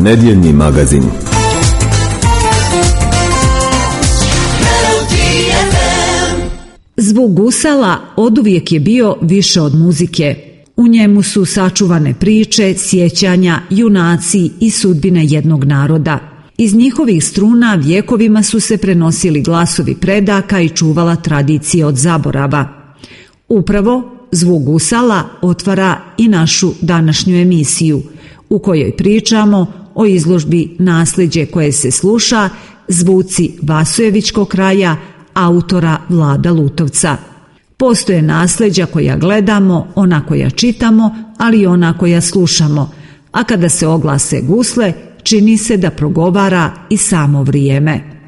Nedjeljni magazin. Zvuk gusala oduvijek je bio više od muzike. U njemu su sačuvane priče, sjećanja, junaci i sudbine jednog naroda. Iz njihovih struna vjekovima su se prenosili glasovi predaka i čuvala tradicija od zaborava. Upravo zvuk gusala otvara i našu današnju emisiju, u kojoj pričamo o izložbi Nasljeđe koje se sluša, zvuci Vasojevičkog kraja, autora Vlada Lutovca. Postoje nasljeđa koja gledamo, ona koja čitamo, ali i ona koja slušamo, a kada se oglase gusle, čini se da progovara i samo vrijeme.